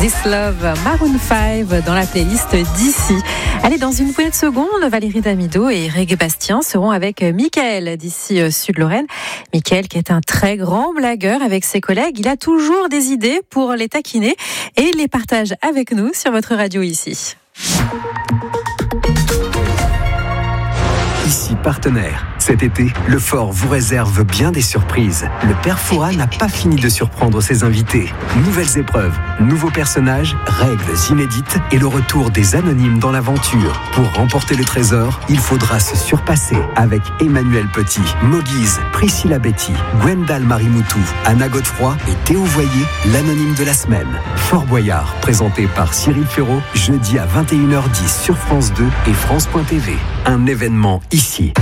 This Love, Maroon 5 dans la playlist d'ici. Allez, dans une poignée de secondes, Valérie Damido et Reggae Bastien seront avec Mickaël d'ici Sud-Lorraine. Mickaël qui est un très grand blagueur avec ses collègues. Il a toujours des idées pour les taquiner et il les partage avec nous sur votre radio ici. Ici partenaire. Cet été, le Fort vous réserve bien des surprises. Le Père Fouras n'a pas fini de surprendre ses invités. Nouvelles épreuves, nouveaux personnages, règles inédites et le retour des anonymes dans l'aventure. Pour remporter le trésor, il faudra se surpasser avec Emmanuel Petit, Moguise, Priscilla Betty, Gwendal Marimoutou, Anna Godefroy et Théo Voyer, l'anonyme de la semaine. Fort Boyard, présenté par Cyril Ferraud, jeudi à 21h10 sur France 2 et France.tv. Un événement ici.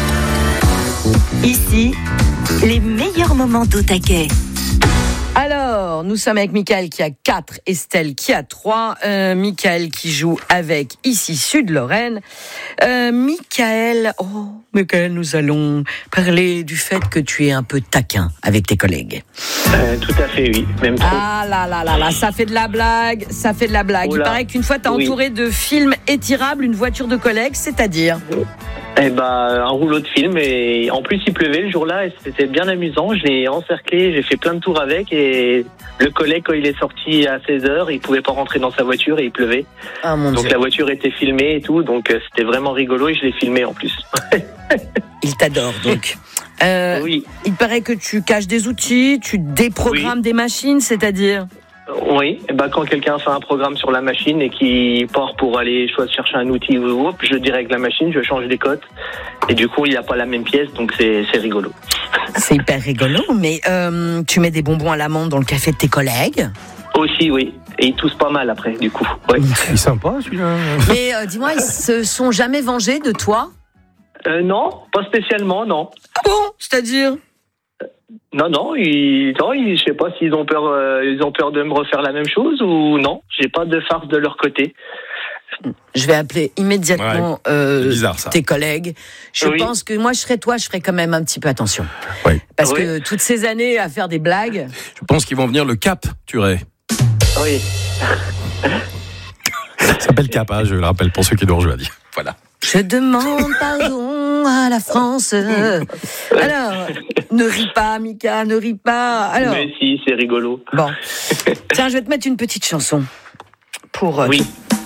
Ici, les meilleurs moments d'au taquet. Alors, nous sommes avec Mickaël qui a 4, Estelle qui a 3, Mickaël qui joue avec ici Sud-Lorraine. Mickaël, nous allons parler du fait que tu es un peu taquin avec tes collègues. Tout à fait, oui, même trop. Ah là, ça fait de la blague. Oula. Il paraît qu'une fois, tu as entouré de films étirables une voiture de collègues, c'est-à-dire un rouleau de film, et en plus il pleuvait le jour-là et c'était bien amusant. Je l'ai encerclé, j'ai fait plein de tours avec, et le collègue, quand il est sorti à 16h, il pouvait pas rentrer dans sa voiture et il pleuvait. Ah, mon donc Dieu. la voiture était filmée et tout, donc c'était vraiment rigolo et je l'ai filmé en plus. Il t'adore donc. Oui. Il paraît que tu caches des outils, tu déprogrammes des machines, c'est-à-dire Oui, quand quelqu'un fait un programme sur la machine et qui part pour aller chercher un outil ou autre, je direct la machine, je change des codes et du coup il n'y a pas la même pièce, donc c'est rigolo. C'est hyper rigolo, mais tu mets des bonbons à l'amande dans le café de tes collègues? Aussi, oui, et ils toussent pas mal après, du coup. Ouais. Il est sympa celui-là. Mais dis-moi, ils se sont jamais vengés de toi? Non, pas spécialement, non. Ah bon? C'est-à-dire? Non, je sais pas s'ils ont peur de me refaire la même chose ou non. J'ai pas de farce de leur côté. Je vais appeler immédiatement bizarre, ça. tes collègues. Je pense que moi, je serais toi, je ferais quand même un petit peu attention. Oui. Parce que toutes ces années à faire des blagues... Je pense qu'ils vont venir le Cap, Turet. Oui. Ça s'appelle Cap, je le rappelle pour ceux qui nous rejoignent. Voilà. Je demande pardon à la France. Alors, ne ris pas, Mika, ne ris pas. Alors, mais si, c'est rigolo. Bon. Tiens, je vais te mettre une petite chanson. Pour... Oui.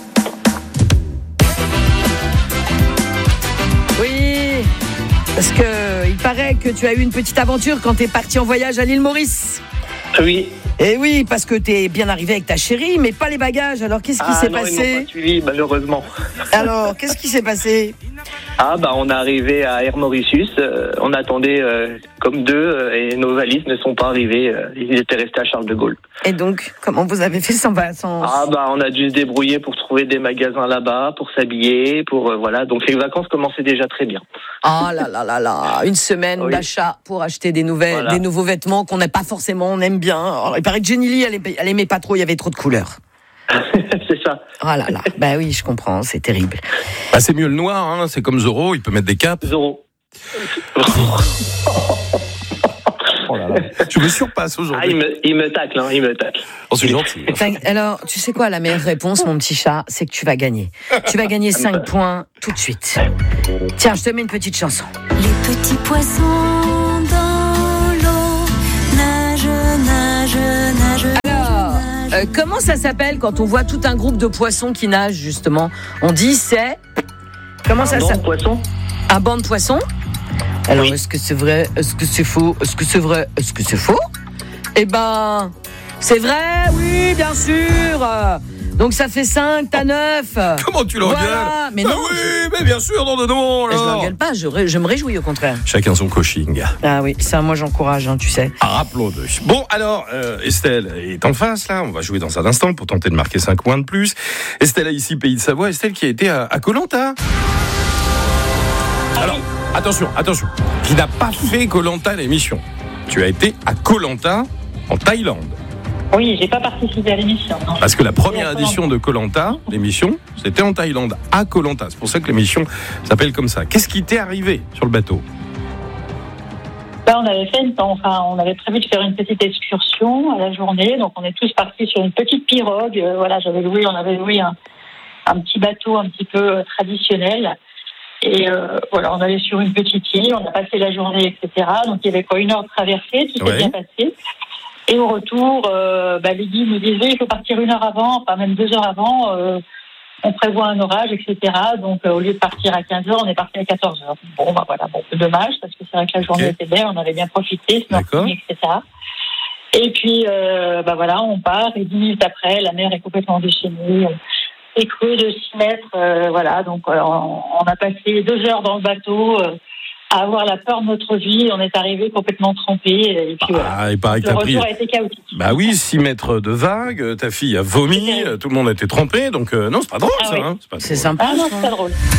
Oui, parce que il paraît que tu as eu une petite aventure quand t'es parti en voyage à l'île Maurice. Oui. Et oui, parce que t'es bien arrivé avec ta chérie, mais pas les bagages. Alors, qu'est-ce qui s'est passé? Ils m'ont pas suivi, malheureusement. Alors, qu'est-ce qui s'est passé? On est arrivé à Air Mauritius, on attendait comme deux et nos valises ne sont pas arrivées, ils étaient restés à Charles de Gaulle. Et donc, comment vous avez fait sans... On a dû se débrouiller pour trouver des magasins là-bas, pour s'habiller, donc les vacances commençaient déjà très bien. Ah là, une semaine d'achat pour acheter des nouveaux vêtements qu'on n'a pas forcément, on aime bien. Alors, il paraît que Jenny Lee, elle aimait pas trop, il y avait trop de couleurs. C'est ça. Ah là, bah oui, je comprends, c'est terrible. C'est mieux le noir, c'est comme Zorro, il peut mettre des capes. Zorro. Oh là là. Je me surpasse aujourd'hui. Il me tacle, il me tacle. Oh, c'est gentil. Alors, tu sais quoi, la meilleure réponse, mon petit chat, c'est que tu vas gagner. Tu vas gagner 5 points tout de suite. Tiens, je te mets une petite chanson. Les petits poissons dans l'eau nagent. Alors, comment ça s'appelle quand on voit tout un groupe de poissons qui nagent, justement? On dit c'est... Comment ça s'appelle? Poisson. Un banc de poissons? Alors, est-ce que c'est vrai? Est-ce que c'est faux? Est-ce que c'est vrai? Est-ce que c'est faux? C'est vrai, oui, bien sûr. Donc ça fait 5, t'as 9. Comment tu l'engueules? Voilà. Mais non. Oui, mais bien sûr, non. Je l'engueule pas, je me réjouis au contraire. Chacun son coaching. Ah oui, ça moi j'encourage, tu sais. Rappelons-le. Bon, alors, Estelle est en face, là. On va jouer dans un instant pour tenter de marquer 5 points de plus. Estelle a ici Pays de Savoie. Estelle qui a été à Koh-Lanta. Alors, attention. Qui n'a pas fait Koh-Lanta l'émission. Tu as été à Koh-Lanta en Thaïlande. Oui, j'ai pas participé à l'émission. Non. Parce que la première édition de Koh-Lanta, l'émission, c'était en Thaïlande, à Koh-Lanta. C'est pour ça que l'émission s'appelle comme ça. Qu'est-ce qui t'est arrivé sur le bateau? Là, on avait prévu de faire une petite excursion à la journée, donc on est tous partis sur une petite pirogue. Voilà, on avait loué un petit bateau un petit peu traditionnel. Et voilà, on allait sur une petite île, on a passé la journée, etc. Donc il y avait quoi, 1 heure de traversée, tout s'est bien passé. Et au retour, les guides nous disaient il faut partir 1 heure avant, enfin même 2 heures avant. On prévoit un orage, etc. Donc au lieu de partir à 15 heures, on est parti à 14 heures. Bon, c'est dommage parce que c'est vrai que la journée était belle, on avait bien profité, snorkeling, etc. Et puis on part et 10 minutes après, la mer est complètement déchaînée. C'est creux de 6 mètres, donc on a passé 2 heures dans le bateau à avoir la peur de notre vie. On est arrivé complètement trempés. Et puis il paraît que le retour a été chaotique. Bah oui, 6 mètres de vagues, ta fille a vomi, tout le monde a été trempé, donc non, c'est pas drôle ça. Oui. Hein, c'est pas c'est drôle. sympa. Ah non, c'est pas drôle.